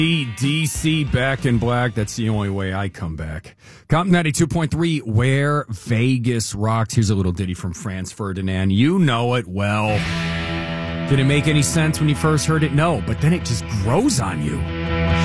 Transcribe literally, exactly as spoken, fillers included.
D C back in black. That's the only way I come back. Comp ninety-two point three, where Vegas rocks. Here's a little ditty from Franz Ferdinand. You know it well. Did it make any sense when you first heard it? No, but then it just grows on you.